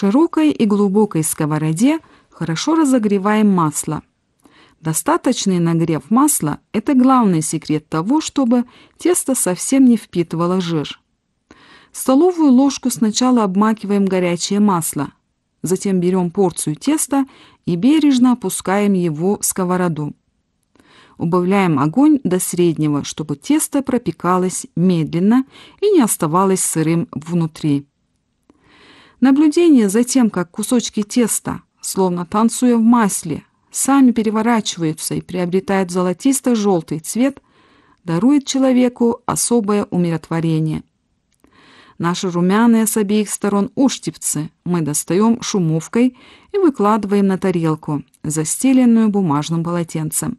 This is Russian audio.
широкой и глубокой сковороде хорошо разогреваем масло. Достаточный нагрев масла – это главный секрет того, чтобы тесто совсем не впитывало жир. Столовую ложку сначала обмакиваем в горячее масло, затем берем порцию теста и бережно опускаем его в сковороду. Убавляем огонь до среднего, чтобы тесто пропекалось медленно и не оставалось сырым внутри. Наблюдение за тем, как кусочки теста, словно танцуя в масле, сами переворачиваются и приобретают золотисто-желтый цвет, дарует человеку особое умиротворение. Наши румяные с обеих сторон устьицы мы достаем шумовкой и выкладываем на тарелку, застеленную бумажным полотенцем.